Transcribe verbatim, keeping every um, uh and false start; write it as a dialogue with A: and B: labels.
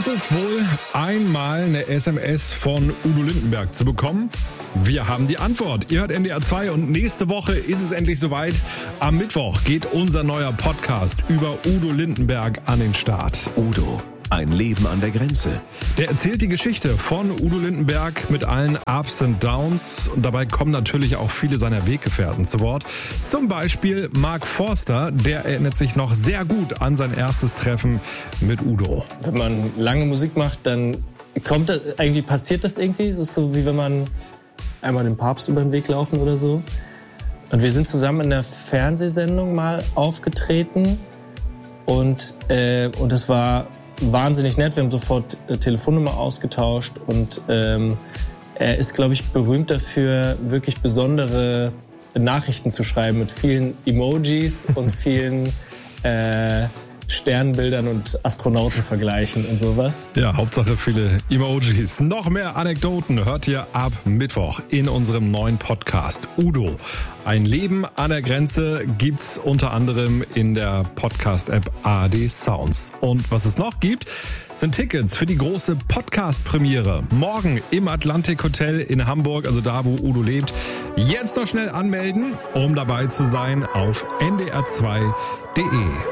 A: ist es wohl, einmal eine S M S von Udo Lindenberg zu bekommen? Wir haben die Antwort. Ihr hört N D R zwei und nächste Woche ist es endlich soweit. Am Mittwoch geht unser neuer Podcast über Udo Lindenberg an den Start.
B: Udo, ein Leben an der Grenze.
A: Der erzählt die Geschichte von Udo Lindenberg mit allen Ups und Downs. Und dabei kommen natürlich auch viele seiner Weggefährten zu Wort. Zum Beispiel Mark Forster, der erinnert sich noch sehr gut an sein erstes Treffen mit Udo.
C: Wenn man lange Musik macht, dann kommt das, irgendwie passiert das irgendwie. Das ist so, wie wenn man einmal dem Papst über den Weg laufen oder so. Und wir sind zusammen in der Fernsehsendung mal aufgetreten. Und, äh, und das war wahnsinnig nett. Wir haben sofort äh, Telefonnummer ausgetauscht. Und ähm, er ist, glaube ich, berühmt dafür, wirklich besondere Nachrichten zu schreiben mit vielen Emojis und vielen äh, Sternbildern und Astronautenvergleichen und sowas.
A: Ja, Hauptsache viele Emojis. Noch mehr Anekdoten hört ihr ab Mittwoch in unserem neuen Podcast Udo. Ein Leben an der Grenze gibt's unter anderem in der Podcast-App A R D Sounds. Und was es noch gibt, sind Tickets für die große Podcast-Premiere. Morgen im Atlantik Hotel in Hamburg, also da, wo Udo lebt. Jetzt noch schnell anmelden, um dabei zu sein auf n d r zwei punkt d e.